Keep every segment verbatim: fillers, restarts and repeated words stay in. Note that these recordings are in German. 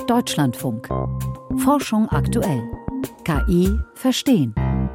Deutschlandfunk. Forschung aktuell. K I verstehen.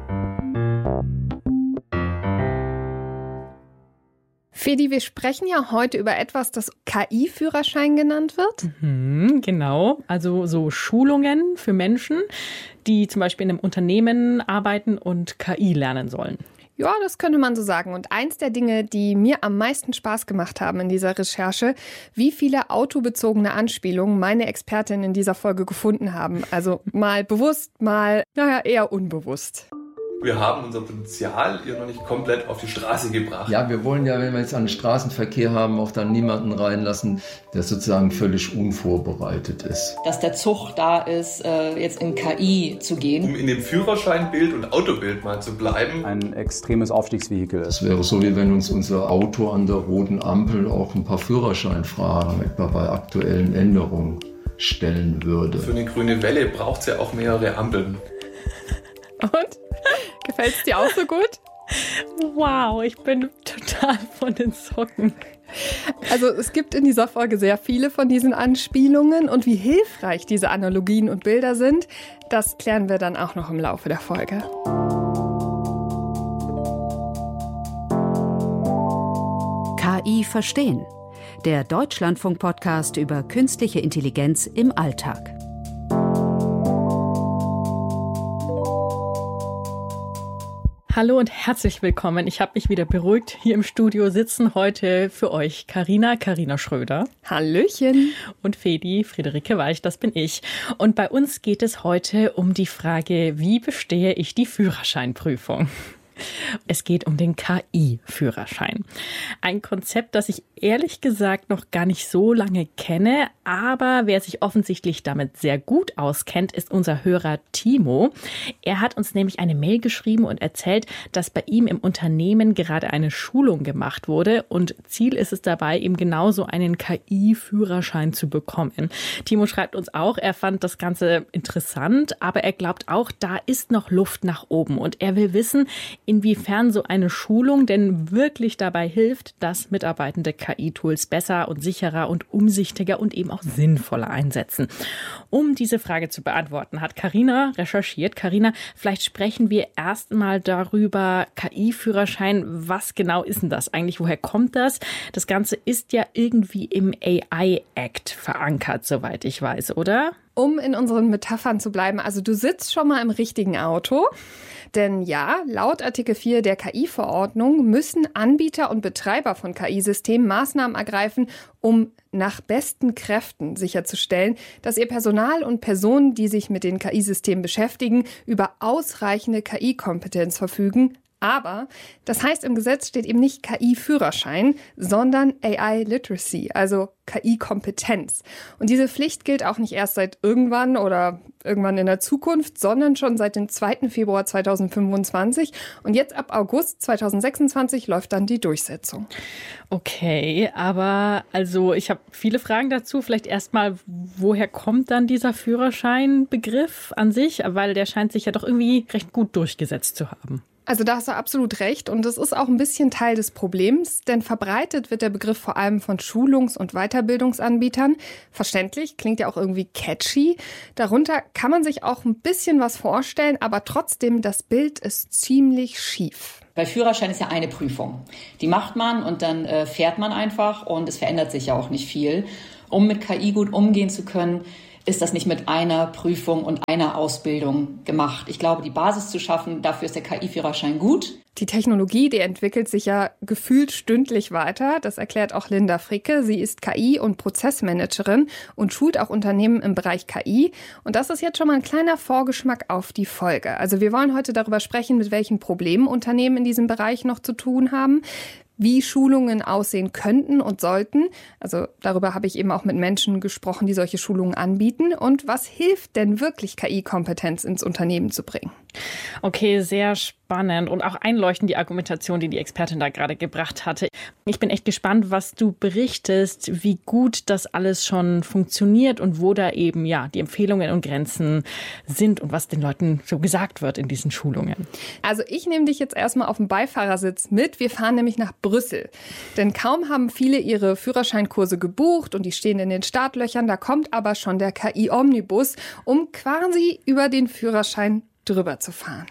Fedi, wir sprechen ja heute über etwas, das K I-Führerschein genannt wird. Mhm, genau, also so Schulungen für Menschen, die zum Beispiel in einem Unternehmen arbeiten und K I lernen sollen. Ja, das könnte man so sagen. Und eins der Dinge, die mir am meisten Spaß gemacht haben in dieser Recherche, wie viele autobezogene Anspielungen meine Expertinnen in dieser Folge gefunden haben. Also mal bewusst, mal, naja, eher unbewusst. Wir haben unser Potenzial hier noch nicht komplett auf die Straße gebracht. Ja, wir wollen ja, wenn wir jetzt einen Straßenverkehr haben, auch dann niemanden reinlassen, der sozusagen völlig unvorbereitet ist. Dass der Zug da ist, jetzt in K I zu gehen. Um in dem Führerscheinbild und Autobild mal zu bleiben. Ein extremes Aufstiegsvehikel ist. Das wäre so, wie wenn uns unser Auto an der roten Ampel auch ein paar Führerscheinfragen etwa bei aktuellen Änderungen stellen würde. Für eine grüne Welle braucht es ja auch mehrere Ampeln. Und? Gefällt es dir auch so gut? Wow, ich bin total von den Socken. Also es gibt in dieser Folge sehr viele von diesen Anspielungen und wie hilfreich diese Analogien und Bilder sind, das klären wir dann auch noch im Laufe der Folge. K I verstehen. Der Deutschlandfunk-Podcast über künstliche Intelligenz im Alltag. Hallo und herzlich willkommen. Ich habe mich wieder beruhigt. Hier im Studio sitzen heute für euch Carina, Carina Schröder. Hallöchen. Und Fedi, Friederike Weich, das bin ich. Und bei uns geht es heute um die Frage, wie bestehe ich die Führerscheinprüfung? Es geht um den K I-Führerschein. Ein Konzept, das ich ehrlich gesagt noch gar nicht so lange kenne, aber wer sich offensichtlich damit sehr gut auskennt, ist unser Hörer Timo. Er hat uns nämlich eine Mail geschrieben und erzählt, dass bei ihm im Unternehmen gerade eine Schulung gemacht wurde und Ziel ist es dabei, eben genauso einen K I-Führerschein zu bekommen. Timo schreibt uns auch, er fand das Ganze interessant, aber er glaubt auch, da ist noch Luft nach oben und er will wissen, inwiefern so eine Schulung denn wirklich dabei hilft, dass mitarbeitende K I-Tools besser und sicherer und umsichtiger und eben auch sinnvoller einsetzen. Um diese Frage zu beantworten, hat Carina recherchiert. Carina, vielleicht sprechen wir erst mal darüber, K I-Führerschein, was genau ist denn das eigentlich? Woher kommt das? Das Ganze ist ja irgendwie im A I-Act verankert, soweit ich weiß, oder? Um in unseren Metaphern zu bleiben, also du sitzt schon mal im richtigen Auto. Denn ja, laut Artikel vier der K I-Verordnung müssen Anbieter und Betreiber von K I-Systemen Maßnahmen ergreifen, um nach besten Kräften sicherzustellen, dass ihr Personal und Personen, die sich mit den K I-Systemen beschäftigen, über ausreichende K I-Kompetenz verfügen. Aber das heißt, im Gesetz steht eben nicht K I-Führerschein, sondern A I-Literacy, also K I-Kompetenz. Und diese Pflicht gilt auch nicht erst seit irgendwann oder irgendwann in der Zukunft, sondern schon seit dem zweiten Februar zweitausendfünfundzwanzig. Und jetzt ab August zweitausendsechsundzwanzig läuft dann die Durchsetzung. Okay, aber also ich habe viele Fragen dazu. Vielleicht erstmal, woher kommt dann dieser Führerscheinbegriff an sich? Weil der scheint sich ja doch irgendwie recht gut durchgesetzt zu haben. Also da hast du absolut recht und das ist auch ein bisschen Teil des Problems, denn verbreitet wird der Begriff vor allem von Schulungs- und Weiterbildungsanbietern. Verständlich, klingt ja auch irgendwie catchy. Darunter kann man sich auch ein bisschen was vorstellen, aber trotzdem, das Bild ist ziemlich schief. Weil Führerschein ist ja eine Prüfung. Die macht man und dann äh, fährt man einfach und es verändert sich ja auch nicht viel. Um mit K I gut umgehen zu können, ist das nicht mit einer Prüfung und einer Ausbildung gemacht. Ich glaube, die Basis zu schaffen, dafür ist der K I-Führerschein gut. Die Technologie, die entwickelt sich ja gefühlt stündlich weiter. Das erklärt auch Linda Fricke. Sie ist K I- und Prozessmanagerin und schult auch Unternehmen im Bereich K I. Und das ist jetzt schon mal ein kleiner Vorgeschmack auf die Folge. Also wir wollen heute darüber sprechen, mit welchen Problemen Unternehmen in diesem Bereich noch zu tun haben, wie Schulungen aussehen könnten und sollten. Also darüber habe ich eben auch mit Menschen gesprochen, die solche Schulungen anbieten. Und was hilft denn wirklich, K I-Kompetenz ins Unternehmen zu bringen? Okay, sehr spannend und auch einleuchtend die Argumentation, die die Expertin da gerade gebracht hatte. Ich bin echt gespannt, was du berichtest, wie gut das alles schon funktioniert und wo da eben ja die Empfehlungen und Grenzen sind und was den Leuten so gesagt wird in diesen Schulungen. Also ich nehme dich jetzt erstmal auf dem Beifahrersitz mit. Wir fahren nämlich nach Brüssel. Denn kaum haben viele ihre Führerscheinkurse gebucht und die stehen in den Startlöchern. Da kommt aber schon der K I-Omnibus, um quasi über den Führerschein drüber zu fahren.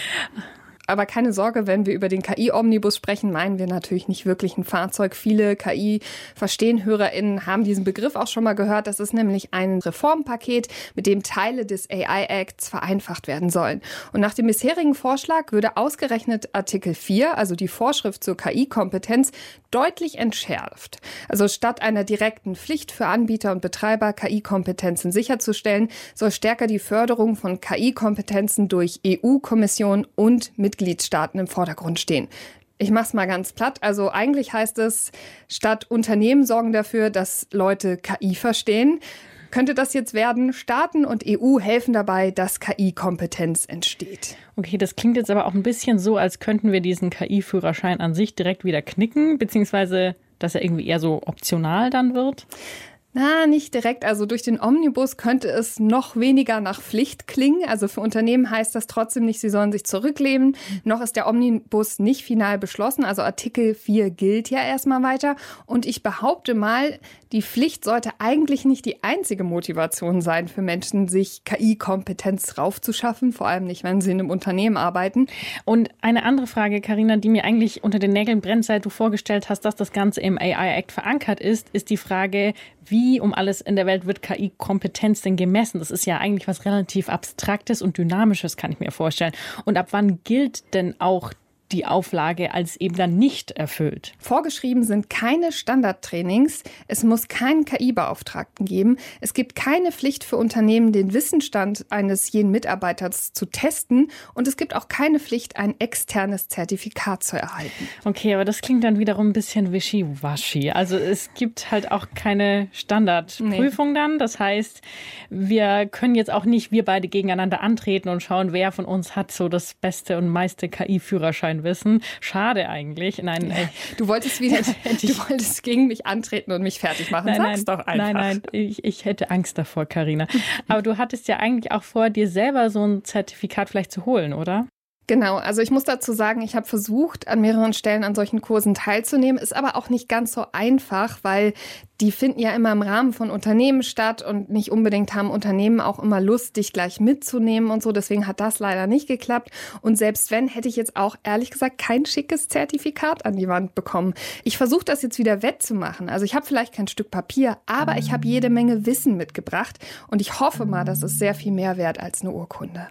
Aber keine Sorge, wenn wir über den K I-Omnibus sprechen, meinen wir natürlich nicht wirklich ein Fahrzeug. Viele K I-VerstehenhörerInnen haben diesen Begriff auch schon mal gehört. Das ist nämlich ein Reformpaket, mit dem Teile des A I-Acts vereinfacht werden sollen. Und nach dem bisherigen Vorschlag würde ausgerechnet Artikel vier, also die Vorschrift zur K I-Kompetenz, deutlich entschärft. Also statt einer direkten Pflicht für Anbieter und Betreiber, K I-Kompetenzen sicherzustellen, soll stärker die Förderung von K I-Kompetenzen durch E U-Kommission und Mitgliedstaaten im Vordergrund stehen. Ich mach's mal ganz platt. Also eigentlich heißt es, statt Unternehmen sorgen dafür, dass Leute K I verstehen, könnte das jetzt werden, Staaten und E U helfen dabei, dass K I-Kompetenz entsteht. Okay, das klingt jetzt aber auch ein bisschen so, als könnten wir diesen K I-Führerschein an sich direkt wieder knicken, beziehungsweise dass er irgendwie eher so optional dann wird. Na, nicht direkt. Also durch den Omnibus könnte es noch weniger nach Pflicht klingen. Also für Unternehmen heißt das trotzdem nicht, sie sollen sich zurücklehnen. Noch ist der Omnibus nicht final beschlossen. Also Artikel vier gilt ja erstmal weiter. Und ich behaupte mal, die Pflicht sollte eigentlich nicht die einzige Motivation sein für Menschen, sich K I-Kompetenz raufzuschaffen. Vor allem nicht, wenn sie in einem Unternehmen arbeiten. Und eine andere Frage, Carina, die mir eigentlich unter den Nägeln brennt, seit du vorgestellt hast, dass das Ganze im A I-Act verankert ist, ist die Frage, wie um alles in der Welt wird K I-Kompetenz denn gemessen? Das ist ja eigentlich was relativ Abstraktes und Dynamisches, kann ich mir vorstellen. Und ab wann gilt denn auch die Auflage als eben dann nicht erfüllt? Vorgeschrieben sind keine Standardtrainings. Es muss keinen K I-Beauftragten geben. Es gibt keine Pflicht für Unternehmen, den Wissensstand eines jeden Mitarbeiters zu testen. Und es gibt auch keine Pflicht, ein externes Zertifikat zu erhalten. Okay, aber das klingt dann wiederum ein bisschen wischiwaschi. Also es gibt halt auch keine Standardprüfung nee. dann. Das heißt, wir können jetzt auch nicht wir beide gegeneinander antreten und schauen, wer von uns hat so das beste und meiste K I-Führerschein wissen. Schade eigentlich. Nein, ey, du wolltest wieder, du wolltest gegen mich antreten und mich fertig machen. Nein, Sag's nein, doch einfach. Nein, nein, ich, ich hätte Angst davor, Carina. Aber du hattest ja eigentlich auch vor, dir selber so ein Zertifikat vielleicht zu holen, oder? Genau, also ich muss dazu sagen, ich habe versucht, an mehreren Stellen an solchen Kursen teilzunehmen, ist aber auch nicht ganz so einfach, weil die finden ja immer im Rahmen von Unternehmen statt und nicht unbedingt haben Unternehmen auch immer Lust, dich gleich mitzunehmen und so. Deswegen hat das leider nicht geklappt. Und selbst wenn, hätte ich jetzt auch ehrlich gesagt kein schickes Zertifikat an die Wand bekommen. Ich versuche das jetzt wieder wettzumachen. Also ich habe vielleicht kein Stück Papier, aber ich habe jede Menge Wissen mitgebracht und ich hoffe mal, das ist sehr viel mehr wert als eine Urkunde.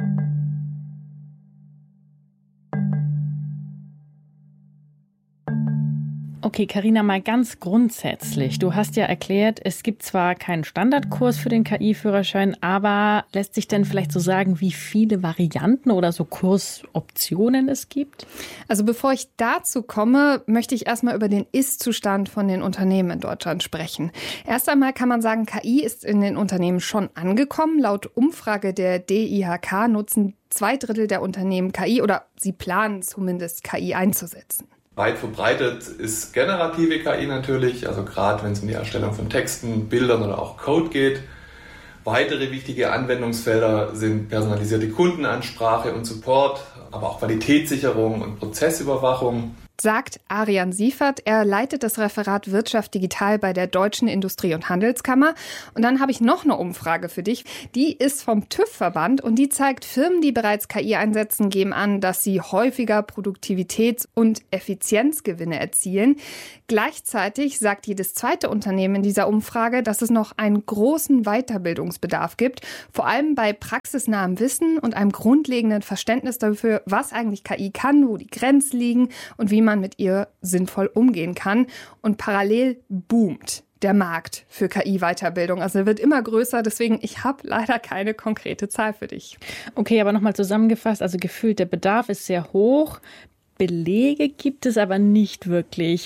Okay, Carina, mal ganz grundsätzlich. Du hast ja erklärt, es gibt zwar keinen Standardkurs für den K I-Führerschein, aber lässt sich denn vielleicht so sagen, wie viele Varianten oder so Kursoptionen es gibt? Also bevor ich dazu komme, möchte ich erstmal über den Ist-Zustand von den Unternehmen in Deutschland sprechen. Erst einmal kann man sagen, K I ist in den Unternehmen schon angekommen. Laut Umfrage der D I H K nutzen zwei Drittel der Unternehmen K I oder sie planen zumindest K I einzusetzen. Weit verbreitet ist generative K I natürlich, also gerade wenn es um die Erstellung von Texten, Bildern oder auch Code geht. Weitere wichtige Anwendungsfelder sind personalisierte Kundenansprache und Support, aber auch Qualitätssicherung und Prozessüberwachung. Sagt Arian Siefert. Er leitet das Referat Wirtschaft Digital bei der Deutschen Industrie- und Handelskammer. Und dann habe ich noch eine Umfrage für dich. Die ist vom TÜV-Verband und die zeigt, Firmen, die bereits K I einsetzen, geben an, dass sie häufiger Produktivitäts- und Effizienzgewinne erzielen. Gleichzeitig sagt jedes zweite Unternehmen in dieser Umfrage, dass es noch einen großen Weiterbildungsbedarf gibt, vor allem bei praxisnahem Wissen und einem grundlegenden Verständnis dafür, was eigentlich K I kann, wo die Grenzen liegen und wie man mit ihr sinnvoll umgehen kann. Und parallel boomt der Markt für K I-Weiterbildung. Also er wird immer größer, deswegen ich habe leider keine konkrete Zahl für dich. Okay, aber nochmal zusammengefasst, also gefühlt der Bedarf ist sehr hoch. Belege gibt es aber nicht wirklich. Und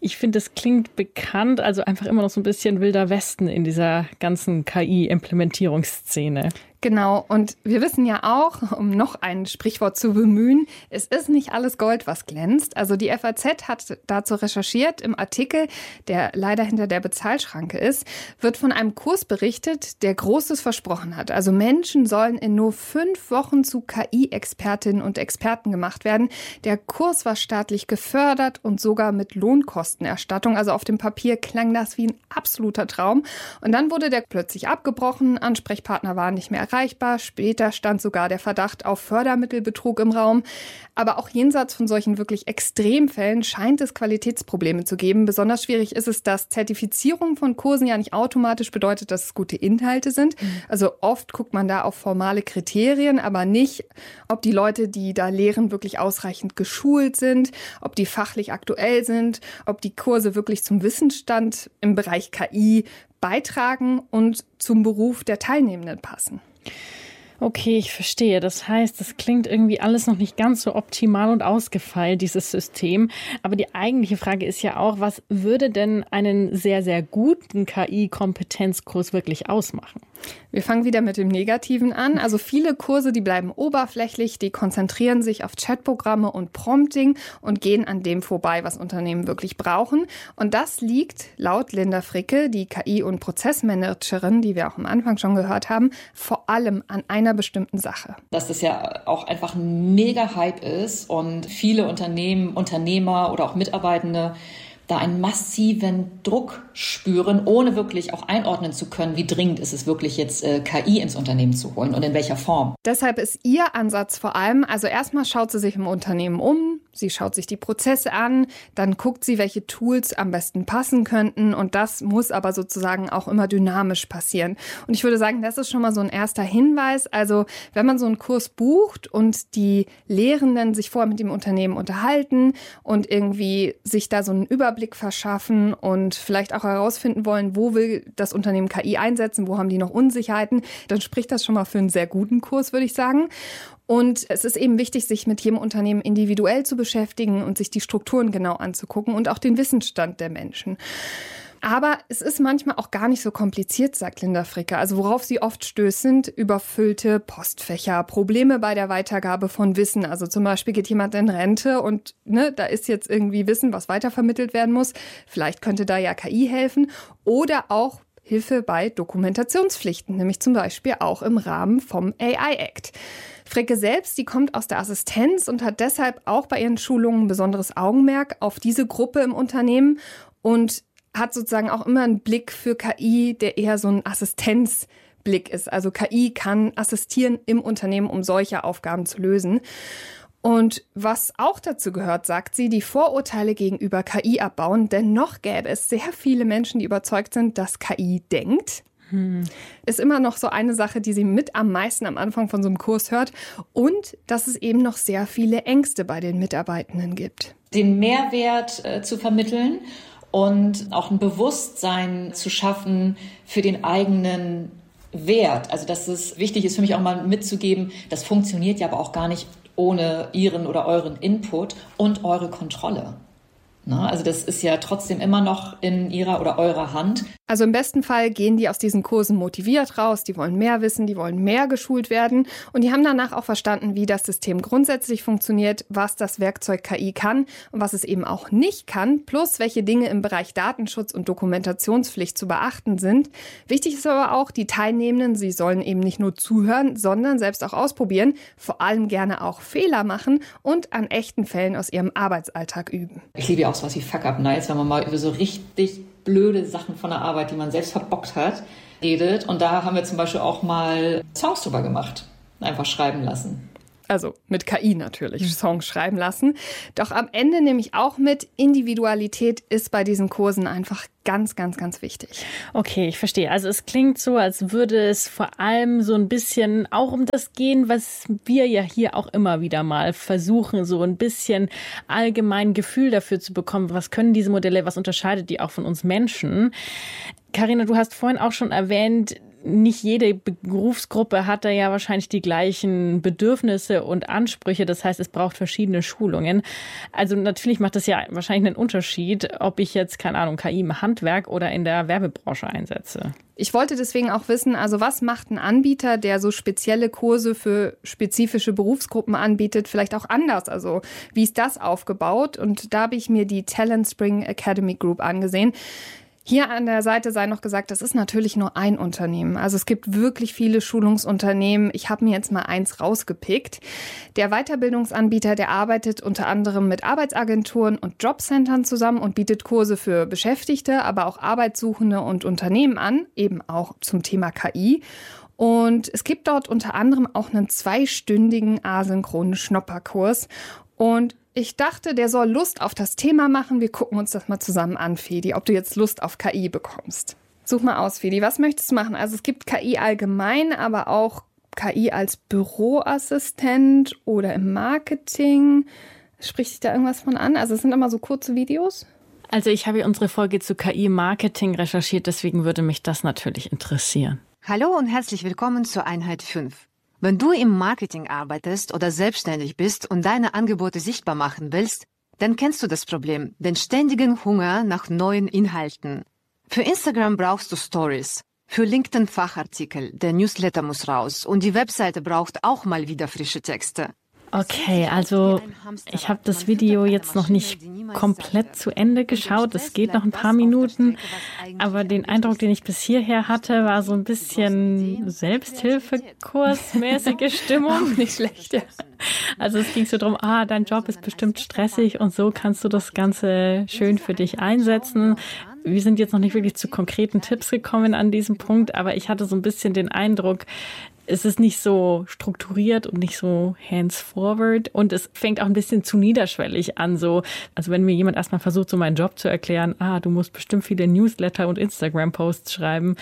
Ich finde, es klingt bekannt, also einfach immer noch so ein bisschen Wilder Westen in dieser ganzen K I-Implementierungsszene. Genau, und wir wissen ja auch, um noch ein Sprichwort zu bemühen, es ist nicht alles Gold, was glänzt. Also die F A Z hat dazu recherchiert. Im Artikel, der leider hinter der Bezahlschranke ist, wird von einem Kurs berichtet, der Großes versprochen hat. Also Menschen sollen in nur fünf Wochen zu K I-Expertinnen und Experten gemacht werden. Der Kurs war staatlich gefördert und sogar mit Lohnkostenerstattung. Also auf dem Papier klang das wie ein absoluter Traum. Und dann wurde der plötzlich abgebrochen. Ansprechpartner waren nicht mehr erreichbar. Später stand sogar der Verdacht auf Fördermittelbetrug im Raum. Aber auch jenseits von solchen wirklich Extremfällen scheint es Qualitätsprobleme zu geben. Besonders schwierig ist es, dass Zertifizierung von Kursen ja nicht automatisch bedeutet, dass es gute Inhalte sind. Also oft guckt man da auf formale Kriterien, aber nicht, ob die Leute, die da lehren, wirklich ausreichend geschult sind, ob die fachlich aktuell sind, ob die Kurse wirklich zum Wissensstand im Bereich K I beitragen und zum Beruf der Teilnehmenden passen. Okay, ich verstehe. Das heißt, das klingt irgendwie alles noch nicht ganz so optimal und ausgefeilt, dieses System. Aber die eigentliche Frage ist ja auch, was würde denn einen sehr, sehr guten K I-Kompetenzkurs wirklich ausmachen? Wir fangen wieder mit dem Negativen an. Also viele Kurse, die bleiben oberflächlich, die konzentrieren sich auf Chatprogramme und Prompting und gehen an dem vorbei, was Unternehmen wirklich brauchen. Und das liegt laut Linda Fricke, die K I- und Prozessmanagerin, die wir auch am Anfang schon gehört haben, vor allem an einer bestimmten Sache. Dass das ja auch einfach ein Mega-Hype ist und viele Unternehmen, Unternehmer oder auch Mitarbeitende da einen massiven Druck spüren, ohne wirklich auch einordnen zu können, wie dringend ist es wirklich jetzt, äh, K I ins Unternehmen zu holen und in welcher Form. Deshalb ist ihr Ansatz vor allem, also erstmal schaut sie sich im Unternehmen um, sie schaut sich die Prozesse an, dann guckt sie, welche Tools am besten passen könnten und das muss aber sozusagen auch immer dynamisch passieren. Und ich würde sagen, das ist schon mal so ein erster Hinweis. Also wenn man so einen Kurs bucht und die Lehrenden sich vorher mit dem Unternehmen unterhalten und irgendwie sich da so einen Überblick verschaffen und vielleicht auch herausfinden wollen, wo will das Unternehmen K I einsetzen, wo haben die noch Unsicherheiten, dann spricht das schon mal für einen sehr guten Kurs, würde ich sagen. Und es ist eben wichtig, sich mit jedem Unternehmen individuell zu beschäftigen und sich die Strukturen genau anzugucken und auch den Wissensstand der Menschen. Aber es ist manchmal auch gar nicht so kompliziert, sagt Linda Fricke. Also worauf sie oft stößt, sind überfüllte Postfächer, Probleme bei der Weitergabe von Wissen. Also zum Beispiel geht jemand in Rente und ne, da ist jetzt irgendwie Wissen, was weitervermittelt werden muss. Vielleicht könnte da ja K I helfen. Oder auch Hilfe bei Dokumentationspflichten, nämlich zum Beispiel auch im Rahmen vom A I-Act. Fricke selbst, die kommt aus der Assistenz und hat deshalb auch bei ihren Schulungen ein besonderes Augenmerk auf diese Gruppe im Unternehmen und hat sozusagen auch immer einen Blick für K I, der eher so ein Assistenzblick ist. Also K I kann assistieren im Unternehmen, um solche Aufgaben zu lösen. Und was auch dazu gehört, sagt sie, die Vorurteile gegenüber K I abbauen, denn noch gäbe es sehr viele Menschen, die überzeugt sind, dass K I denkt. Hm. Ist immer noch so eine Sache, die sie mit am meisten am Anfang von so einem Kurs hört. Und dass es eben noch sehr viele Ängste bei den Mitarbeitenden gibt. Den Mehrwert äh, zu vermitteln und auch ein Bewusstsein zu schaffen für den eigenen Wert. Also dass es wichtig ist für mich auch mal mitzugeben, das funktioniert ja aber auch gar nicht ohne Ihren oder euren Input und eure Kontrolle. Na, also das ist ja trotzdem immer noch in ihrer oder eurer Hand. Also im besten Fall gehen die aus diesen Kursen motiviert raus, die wollen mehr wissen, die wollen mehr geschult werden und die haben danach auch verstanden, wie das System grundsätzlich funktioniert, was das Werkzeug K I kann und was es eben auch nicht kann, plus welche Dinge im Bereich Datenschutz und Dokumentationspflicht zu beachten sind. Wichtig ist aber auch, die Teilnehmenden, sie sollen eben nicht nur zuhören, sondern selbst auch ausprobieren, vor allem gerne auch Fehler machen und an echten Fällen aus ihrem Arbeitsalltag üben. Ich liebe ja auch sowas wie Fuck-Up-Nights, wenn man mal über so richtig blöde Sachen von der Arbeit, die man selbst verbockt hat, redet. Und da haben wir zum Beispiel auch mal Songs drüber gemacht. Einfach schreiben lassen. Also mit K I natürlich, mhm. Songs schreiben lassen. Doch am Ende nehme ich auch mit, Individualität ist bei diesen Kursen einfach ganz, ganz, ganz wichtig. Okay, ich verstehe. Also es klingt so, als würde es vor allem so ein bisschen auch um das gehen, was wir ja hier auch immer wieder mal versuchen, so ein bisschen allgemein Gefühl dafür zu bekommen, was können diese Modelle, was unterscheidet die auch von uns Menschen. Carina, du hast vorhin auch schon erwähnt, nicht jede Berufsgruppe hat da ja wahrscheinlich die gleichen Bedürfnisse und Ansprüche. Das heißt, es braucht verschiedene Schulungen. Also natürlich macht das ja wahrscheinlich einen Unterschied, ob ich jetzt, keine Ahnung, K I im Handwerk oder in der Werbebranche einsetze. Ich wollte deswegen auch wissen, also was macht ein Anbieter, der so spezielle Kurse für spezifische Berufsgruppen anbietet, vielleicht auch anders? Also wie ist das aufgebaut? Und da habe ich mir die Talent Spring Academy Group angesehen. Hier an der Seite sei noch gesagt, das ist natürlich nur ein Unternehmen. Also es gibt wirklich viele Schulungsunternehmen. Ich habe mir jetzt mal eins rausgepickt. Der Weiterbildungsanbieter, der arbeitet unter anderem mit Arbeitsagenturen und Jobcentern zusammen und bietet Kurse für Beschäftigte, aber auch Arbeitssuchende und Unternehmen an, eben auch zum Thema K I. Und es gibt dort unter anderem auch einen zweistündigen asynchronen Schnupperkurs. Und ich dachte, der soll Lust auf das Thema machen. Wir gucken uns das mal zusammen an, Fedi, ob du jetzt Lust auf K I bekommst. Such mal aus, Fedi. Was möchtest du machen? Also es gibt K I allgemein, aber auch K I als Büroassistent oder im Marketing. Spricht dich da irgendwas von an? Also es sind immer so kurze Videos. Also ich habe unsere Folge zu K I-Marketing recherchiert, deswegen würde mich das natürlich interessieren. Hallo und herzlich willkommen zur Einheit fünf. Wenn du im Marketing arbeitest oder selbstständig bist und deine Angebote sichtbar machen willst, dann kennst du das Problem, den ständigen Hunger nach neuen Inhalten. Für Instagram brauchst du Stories, für LinkedIn Fachartikel, der Newsletter muss raus und die Webseite braucht auch mal wieder frische Texte. Okay, also ich habe das Video jetzt noch nicht komplett zu Ende geschaut. Es geht noch ein paar Minuten, aber den Eindruck, den ich bis hierher hatte, war so ein bisschen Selbsthilfekursmäßige Stimmung. Auch nicht schlecht, ja. Also es ging so drum, ah, dein Job ist bestimmt stressig und so kannst du das Ganze schön für dich einsetzen. Wir sind jetzt noch nicht wirklich zu konkreten Tipps gekommen an diesem Punkt, aber ich hatte so ein bisschen den Eindruck, es ist nicht so strukturiert und nicht so hands-forward und es fängt auch ein bisschen zu niederschwellig an. So, also wenn mir jemand erstmal versucht, so meinen Job zu erklären, ah, du musst bestimmt viele Newsletter und Instagram-Posts schreiben,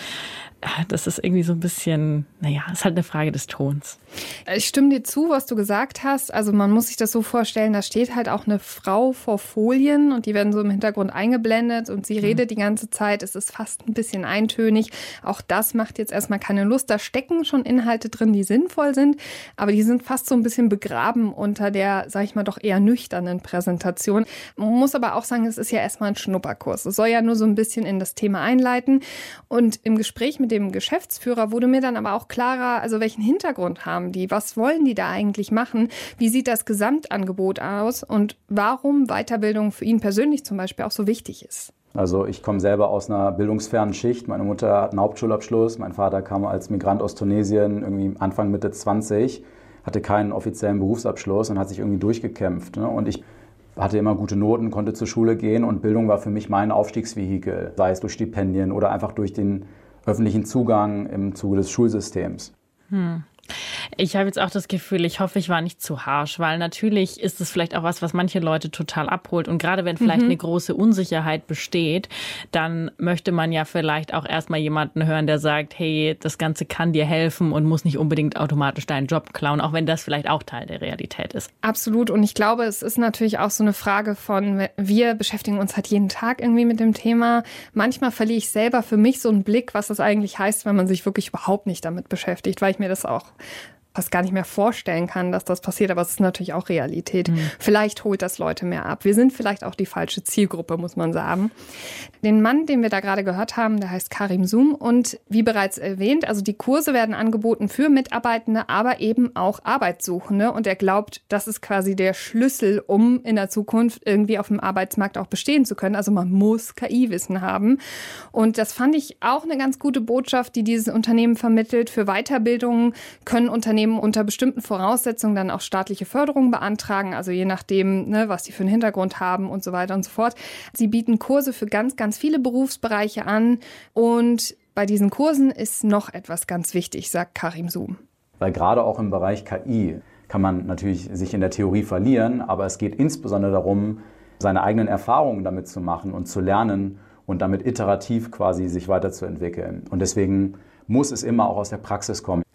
das ist irgendwie so ein bisschen, naja, ist halt eine Frage des Tons. Ich stimme dir zu, was du gesagt hast. Also man muss sich das so vorstellen, da steht halt auch eine Frau vor Folien und die werden so im Hintergrund eingeblendet und sie redet die ganze Zeit. Es ist fast ein bisschen eintönig. Auch das macht jetzt erstmal keine Lust. Da stecken schon Inhalte drin, die sinnvoll sind, aber die sind fast so ein bisschen begraben unter der, sag ich mal, doch eher nüchternen Präsentation. Man muss aber auch sagen, es ist ja erstmal ein Schnupperkurs. Es soll ja nur so ein bisschen in das Thema einleiten. Und im Gespräch mit dem Geschäftsführer wurde mir dann aber auch klarer, also welchen Hintergrund haben die, was wollen die da eigentlich machen, wie sieht das Gesamtangebot aus und warum Weiterbildung für ihn persönlich zum Beispiel auch so wichtig ist. Also ich komme selber aus einer bildungsfernen Schicht. Meine Mutter hat einen Hauptschulabschluss, mein Vater kam als Migrant aus Tunesien, irgendwie Anfang, Mitte zwanzig, hatte keinen offiziellen Berufsabschluss und hat sich irgendwie durchgekämpft. Ne? Und ich hatte immer gute Noten, konnte zur Schule gehen und Bildung war für mich mein Aufstiegsvehikel, sei es durch Stipendien oder einfach durch den öffentlichen Zugang im Zuge des Schulsystems. Hm. Ich habe jetzt auch das Gefühl, ich hoffe, ich war nicht zu harsch, weil natürlich ist es vielleicht auch was, was manche Leute total abholt. Und gerade wenn vielleicht mhm. eine große Unsicherheit besteht, dann möchte man ja vielleicht auch erstmal jemanden hören, der sagt, hey, das Ganze kann dir helfen und muss nicht unbedingt automatisch deinen Job klauen, auch wenn das vielleicht auch Teil der Realität ist. Absolut. Und ich glaube, es ist natürlich auch so eine Frage von, wir beschäftigen uns halt jeden Tag irgendwie mit dem Thema. Manchmal verliere ich selber für mich so einen Blick, was das eigentlich heißt, wenn man sich wirklich überhaupt nicht damit beschäftigt, weil ich mir das auch fast gar nicht mehr vorstellen kann, dass das passiert, aber es ist natürlich auch Realität. Mhm. Vielleicht holt das Leute mehr ab. Wir sind vielleicht auch die falsche Zielgruppe, muss man sagen. Den Mann, den wir da gerade gehört haben, der heißt Karim Zoom und wie bereits erwähnt, also die Kurse werden angeboten für Mitarbeitende, aber eben auch Arbeitssuchende und er glaubt, das ist quasi der Schlüssel, um in der Zukunft irgendwie auf dem Arbeitsmarkt auch bestehen zu können. Also man muss K I-Wissen haben und das fand ich auch eine ganz gute Botschaft, die dieses Unternehmen vermittelt. Für Weiterbildungen können Unternehmen unter bestimmten Voraussetzungen dann auch staatliche Förderung beantragen, also je nachdem, ne, was die für einen Hintergrund haben und so weiter und so fort. Sie bieten Kurse für ganz, ganz viele Berufsbereiche an und bei diesen Kursen ist noch etwas ganz wichtig, sagt Karim Zoom. Weil gerade auch im Bereich K I kann man natürlich sich in der Theorie verlieren, aber es geht insbesondere darum, seine eigenen Erfahrungen damit zu machen und zu lernen und damit iterativ quasi sich weiterzuentwickeln. Und deswegen muss es immer auch aus der Praxis kommen.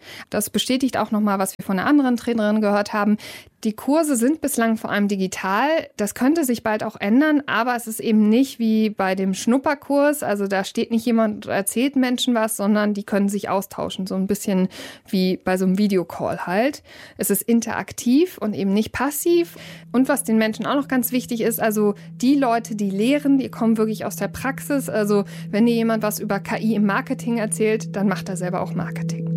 Das bestätigt auch nochmal, was wir von einer anderen Trainerin gehört haben. Die Kurse sind bislang vor allem digital. Das könnte sich bald auch ändern, aber es ist eben nicht wie bei dem Schnupperkurs. Also da steht nicht jemand und erzählt Menschen was, sondern die können sich austauschen. So ein bisschen wie bei so einem Videocall halt. Es ist interaktiv und eben nicht passiv. Und was den Menschen auch noch ganz wichtig ist, also die Leute, die lehren, die kommen wirklich aus der Praxis. Also wenn dir jemand was über K I im Marketing erzählt, dann macht er selber auch Marketing.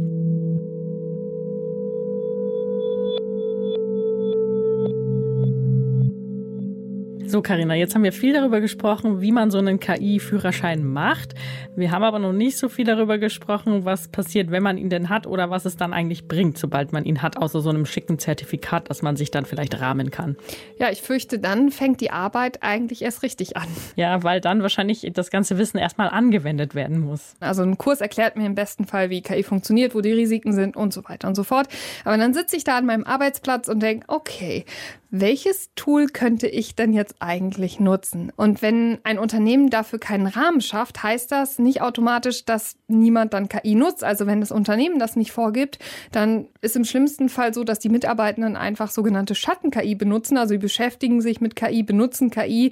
So, Carina, jetzt haben wir viel darüber gesprochen, wie man so einen K I-Führerschein macht. Wir haben aber noch nicht so viel darüber gesprochen, was passiert, wenn man ihn denn hat oder was es dann eigentlich bringt, sobald man ihn hat, außer so einem schicken Zertifikat, das man sich dann vielleicht rahmen kann. Ja, ich fürchte, dann fängt die Arbeit eigentlich erst richtig an. Ja, weil dann wahrscheinlich das ganze Wissen erstmal angewendet werden muss. Also ein Kurs erklärt mir im besten Fall, wie K I funktioniert, wo die Risiken sind und so weiter und so fort. Aber dann sitze ich da an meinem Arbeitsplatz und denke, okay, welches Tool könnte ich denn jetzt eigentlich nutzen? Und wenn ein Unternehmen dafür keinen Rahmen schafft, heißt das nicht automatisch, dass niemand dann K I nutzt. Also wenn das Unternehmen das nicht vorgibt, dann ist im schlimmsten Fall so, dass die Mitarbeitenden einfach sogenannte Schatten-K I benutzen. Also die beschäftigen sich mit K I, benutzen K I,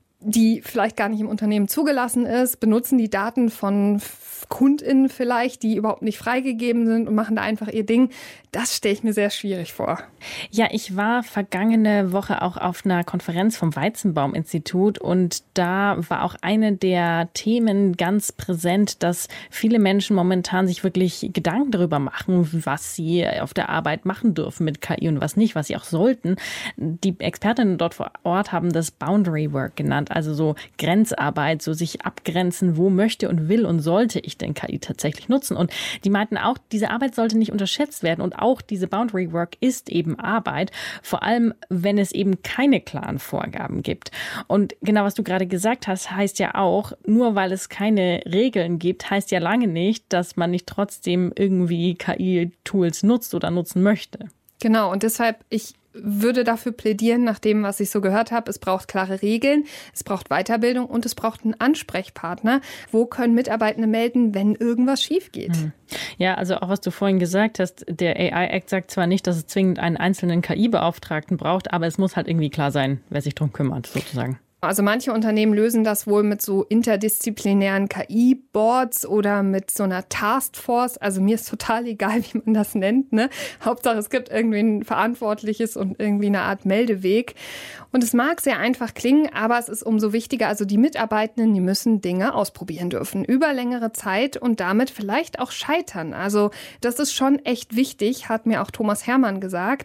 die vielleicht gar nicht im Unternehmen zugelassen ist, benutzen die Daten von KundInnen vielleicht, die überhaupt nicht freigegeben sind und machen da einfach ihr Ding. Das stelle ich mir sehr schwierig vor. Ja, ich war vergangene Woche auch auf einer Konferenz vom Weizenbaum-Institut und da war auch eine der Themen ganz präsent, dass viele Menschen momentan sich wirklich Gedanken darüber machen, was sie auf der Arbeit machen dürfen mit K I und was nicht, was sie auch sollten. Die Expertinnen dort vor Ort haben das Boundary Work genannt, also so Grenzarbeit, so sich abgrenzen, wo möchte und will und sollte ich denn K I tatsächlich nutzen. Und die meinten auch, diese Arbeit sollte nicht unterschätzt werden und auch diese Boundary Work ist eben Arbeit, vor allem wenn es eben keine klaren Vorgaben gibt. Und genau, was du gerade gesagt hast, heißt ja auch, nur weil es keine Regeln gibt, heißt ja lange nicht, dass man nicht trotzdem irgendwie K I-Tools nutzt oder nutzen möchte. Genau, und deshalb, ich würde dafür plädieren, nach dem, was ich so gehört habe, es braucht klare Regeln, es braucht Weiterbildung und es braucht einen Ansprechpartner. Wo können Mitarbeitende melden, wenn irgendwas schief geht? Hm. Ja, also auch was du vorhin gesagt hast, der A I-Act sagt zwar nicht, dass es zwingend einen einzelnen K I-Beauftragten braucht, aber es muss halt irgendwie klar sein, wer sich darum kümmert, sozusagen. Also manche Unternehmen lösen das wohl mit so interdisziplinären K I-Boards oder mit so einer Taskforce. Also mir ist total egal, wie man das nennt, ne? Hauptsache es gibt irgendwie ein Verantwortliches und irgendwie eine Art Meldeweg. Und es mag sehr einfach klingen, aber es ist umso wichtiger. Also die Mitarbeitenden, die müssen Dinge ausprobieren dürfen über längere Zeit und damit vielleicht auch scheitern. Also das ist schon echt wichtig, hat mir auch Thomas Hermann gesagt.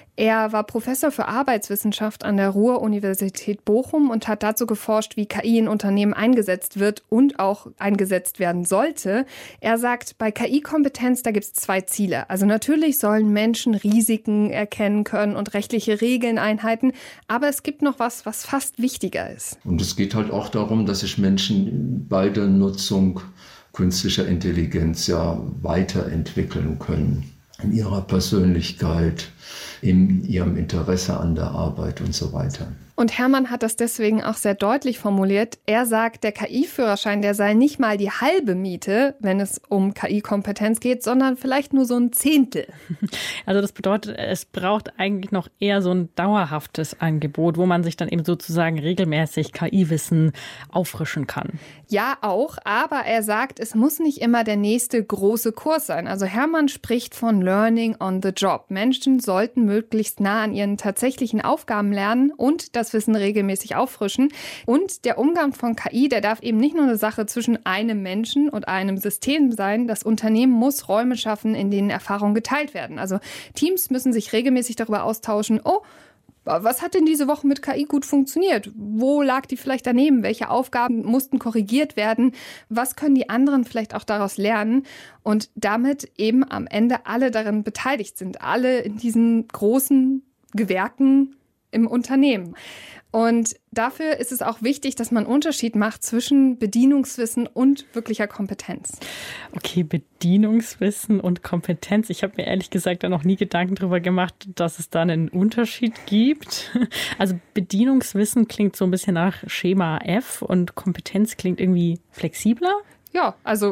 Er war Professor für Arbeitswissenschaft an der Ruhr-Universität Bochum und hat dazu geforscht, wie K I in Unternehmen eingesetzt wird und auch eingesetzt werden sollte. Er sagt, bei K I-Kompetenz, da gibt es zwei Ziele. Also natürlich sollen Menschen Risiken erkennen können und rechtliche Regeln einhalten, aber es gibt noch was, was fast wichtiger ist. Und es geht halt auch darum, dass sich Menschen bei der Nutzung künstlicher Intelligenz ja weiterentwickeln können. In ihrer Persönlichkeit, in ihrem Interesse an der Arbeit und so weiter. Und Hermann hat das deswegen auch sehr deutlich formuliert. Er sagt, der K I-Führerschein, der sei nicht mal die halbe Miete, wenn es um K I-Kompetenz geht, sondern vielleicht nur so ein Zehntel. Also das bedeutet, es braucht eigentlich noch eher so ein dauerhaftes Angebot, wo man sich dann eben sozusagen regelmäßig K I-Wissen auffrischen kann. Ja, auch, aber er sagt, es muss nicht immer der nächste große Kurs sein. Also Hermann spricht von Learning on the Job. Menschen sollten möglichst nah an ihren tatsächlichen Aufgaben lernen und das Wissen regelmäßig auffrischen. Und der Umgang von K I, der darf eben nicht nur eine Sache zwischen einem Menschen und einem System sein. Das Unternehmen muss Räume schaffen, in denen Erfahrungen geteilt werden. Also Teams müssen sich regelmäßig darüber austauschen, oh, was hat denn diese Woche mit K I gut funktioniert? Wo lag die vielleicht daneben? Welche Aufgaben mussten korrigiert werden? Was können die anderen vielleicht auch daraus lernen? Und damit eben am Ende alle daran beteiligt sind. Alle in diesen großen Gewerken im Unternehmen. Und dafür ist es auch wichtig, dass man einen Unterschied macht zwischen Bedienungswissen und wirklicher Kompetenz. Okay, Bedienungswissen und Kompetenz. Ich habe mir ehrlich gesagt da noch nie Gedanken drüber gemacht, dass es da einen Unterschied gibt. Also Bedienungswissen klingt so ein bisschen nach Schema F und Kompetenz klingt irgendwie flexibler. Ja, also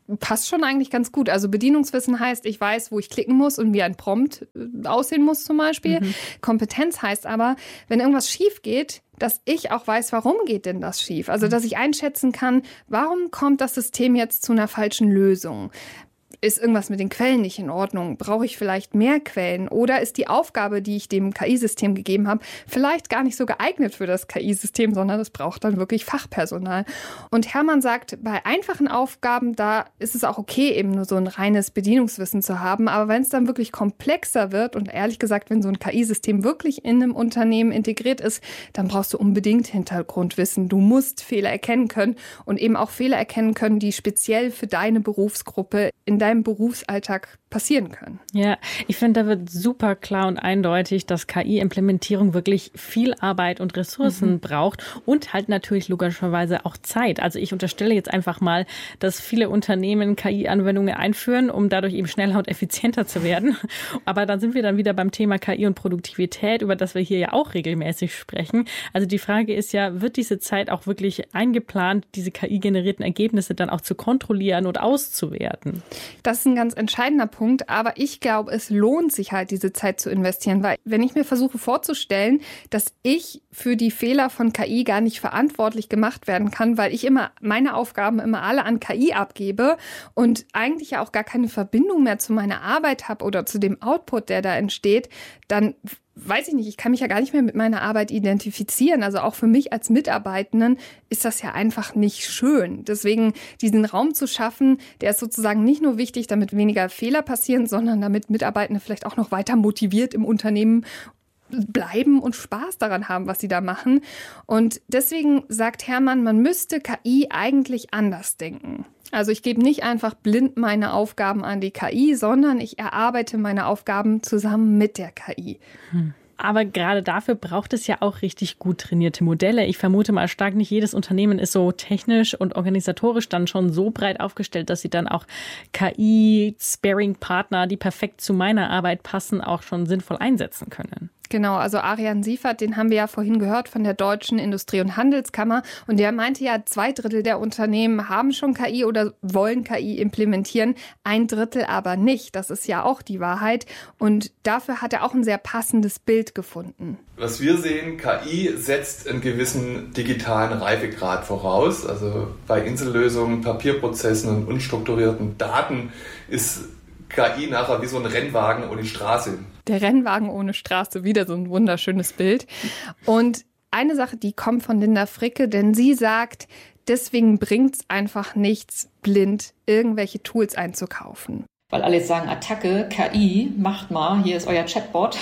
passt schon eigentlich ganz gut. Also Bedienungswissen heißt, ich weiß, wo ich klicken muss und wie ein Prompt aussehen muss zum Beispiel. Mhm. Kompetenz heißt aber, wenn irgendwas schief geht, dass ich auch weiß, warum geht denn das schief? Also dass ich einschätzen kann, warum kommt das System jetzt zu einer falschen Lösung? Ist irgendwas mit den Quellen nicht in Ordnung? Brauche ich vielleicht mehr Quellen? Oder ist die Aufgabe, die ich dem K I-System gegeben habe, vielleicht gar nicht so geeignet für das K I-System, sondern es braucht dann wirklich Fachpersonal. Und Hermann sagt, bei einfachen Aufgaben, da ist es auch okay, eben nur so ein reines Bedienungswissen zu haben. Aber wenn es dann wirklich komplexer wird und ehrlich gesagt, wenn so ein K I-System wirklich in einem Unternehmen integriert ist, dann brauchst du unbedingt Hintergrundwissen. Du musst Fehler erkennen können und eben auch Fehler erkennen können, die speziell für deine Berufsgruppe in deinem Berufsalltag passieren können. Ja, ich finde, da wird super klar und eindeutig, dass K I-Implementierung wirklich viel Arbeit und Ressourcen mhm. braucht und halt natürlich logischerweise auch Zeit. Also ich unterstelle jetzt einfach mal, dass viele Unternehmen K I-Anwendungen einführen, um dadurch eben schneller und effizienter zu werden. Aber dann sind wir dann wieder beim Thema K I und Produktivität, über das wir hier ja auch regelmäßig sprechen. Also die Frage ist ja, wird diese Zeit auch wirklich eingeplant, diese K I-generierten Ergebnisse dann auch zu kontrollieren und auszuwerten? Das ist ein ganz entscheidender Punkt. Aber ich glaube, es lohnt sich halt, diese Zeit zu investieren, weil wenn ich mir versuche vorzustellen, dass ich für die Fehler von K I gar nicht verantwortlich gemacht werden kann, weil ich immer meine Aufgaben immer alle an K I abgebe und eigentlich ja auch gar keine Verbindung mehr zu meiner Arbeit habe oder zu dem Output, der da entsteht, dann weiß ich nicht, ich kann mich ja gar nicht mehr mit meiner Arbeit identifizieren. Also auch für mich als Mitarbeitenden ist das ja einfach nicht schön. Deswegen diesen Raum zu schaffen, der ist sozusagen nicht nur wichtig, damit weniger Fehler passieren, sondern damit Mitarbeitende vielleicht auch noch weiter motiviert im Unternehmen bleiben und Spaß daran haben, was sie da machen. Und deswegen sagt Hermann, man müsste K I eigentlich anders denken. Also ich gebe nicht einfach blind meine Aufgaben an die K I, sondern ich erarbeite meine Aufgaben zusammen mit der K I. Hm. Aber gerade dafür braucht es ja auch richtig gut trainierte Modelle. Ich vermute mal stark, nicht jedes Unternehmen ist so technisch und organisatorisch dann schon so breit aufgestellt, dass sie dann auch K I-Sparing-Partner, die perfekt zu meiner Arbeit passen, auch schon sinnvoll einsetzen können. Genau, also Arian Siefert, den haben wir ja vorhin gehört von der Deutschen Industrie- und Handelskammer. Und der meinte ja, zwei Drittel der Unternehmen haben schon K I oder wollen K I implementieren, ein Drittel aber nicht. Das ist ja auch die Wahrheit. Und dafür hat er auch ein sehr passendes Bild gefunden. Was wir sehen, K I setzt einen gewissen digitalen Reifegrad voraus. Also bei Insellösungen, Papierprozessen und unstrukturierten Daten ist K I nachher wie so ein Rennwagen ohne Straße. Der Rennwagen ohne Straße, wieder so ein wunderschönes Bild. Und eine Sache, die kommt von Linda Fricke, denn sie sagt, deswegen bringt es einfach nichts, blind irgendwelche Tools einzukaufen. Weil alle jetzt sagen, Attacke, K I, macht mal, hier ist euer Chatbot.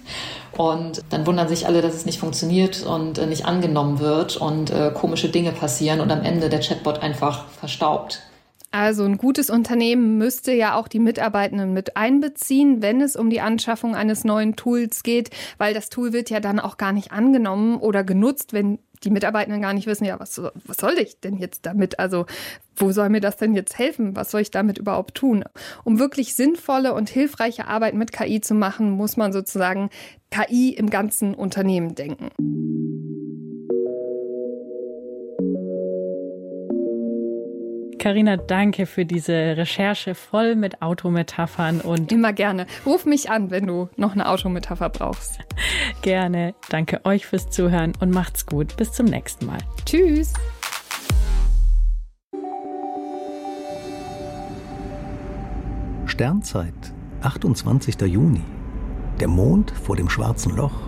Und dann wundern sich alle, dass es nicht funktioniert und nicht angenommen wird und äh, komische Dinge passieren und am Ende der Chatbot einfach verstaubt. Also ein gutes Unternehmen müsste ja auch die Mitarbeitenden mit einbeziehen, wenn es um die Anschaffung eines neuen Tools geht, weil das Tool wird ja dann auch gar nicht angenommen oder genutzt, wenn die Mitarbeitenden gar nicht wissen, ja, was, was soll ich denn jetzt damit? Also wo soll mir das denn jetzt helfen? Was soll ich damit überhaupt tun? Um wirklich sinnvolle und hilfreiche Arbeit mit K I zu machen, muss man sozusagen K I im ganzen Unternehmen denken. Carina, danke für diese Recherche voll mit Autometaphern und immer gerne. Ruf mich an, wenn du noch eine Autometapher brauchst. Gerne. Danke euch fürs Zuhören und macht's gut. Bis zum nächsten Mal. Tschüss. Sternzeit, achtundzwanzigster Juni. Der Mond vor dem schwarzen Loch.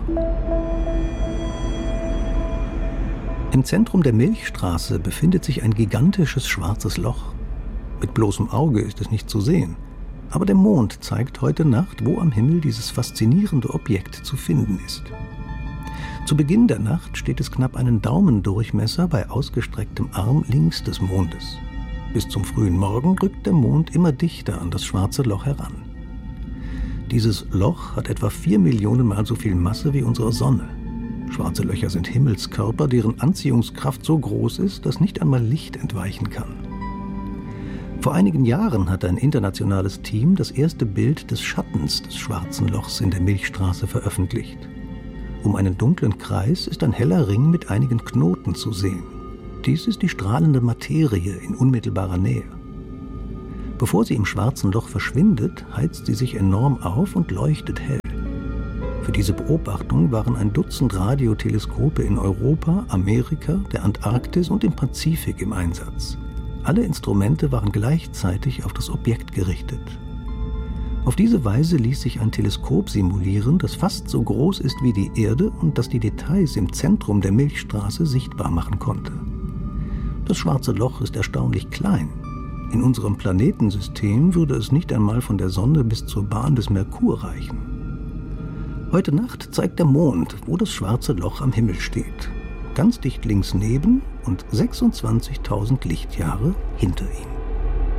Im Zentrum der Milchstraße befindet sich ein gigantisches schwarzes Loch. Mit bloßem Auge ist es nicht zu sehen. Aber der Mond zeigt heute Nacht, wo am Himmel dieses faszinierende Objekt zu finden ist. Zu Beginn der Nacht steht es knapp einen Daumendurchmesser bei ausgestrecktem Arm links des Mondes. Bis zum frühen Morgen rückt der Mond immer dichter an das schwarze Loch heran. Dieses Loch hat etwa vier Millionen Mal so viel Masse wie unsere Sonne. Schwarze Löcher sind Himmelskörper, deren Anziehungskraft so groß ist, dass nicht einmal Licht entweichen kann. Vor einigen Jahren hat ein internationales Team das erste Bild des Schattens des schwarzen Lochs in der Milchstraße veröffentlicht. Um einen dunklen Kreis ist ein heller Ring mit einigen Knoten zu sehen. Dies ist die strahlende Materie in unmittelbarer Nähe. Bevor sie im schwarzen Loch verschwindet, heizt sie sich enorm auf und leuchtet hell. Für diese Beobachtung waren ein Dutzend Radioteleskope in Europa, Amerika, der Antarktis und im Pazifik im Einsatz. Alle Instrumente waren gleichzeitig auf das Objekt gerichtet. Auf diese Weise ließ sich ein Teleskop simulieren, das fast so groß ist wie die Erde und das die Details im Zentrum der Milchstraße sichtbar machen konnte. Das schwarze Loch ist erstaunlich klein. In unserem Planetensystem würde es nicht einmal von der Sonne bis zur Bahn des Merkur reichen. Heute Nacht zeigt der Mond, wo das schwarze Loch am Himmel steht. Ganz dicht links neben und sechsundzwanzigtausend Lichtjahre hinter ihm.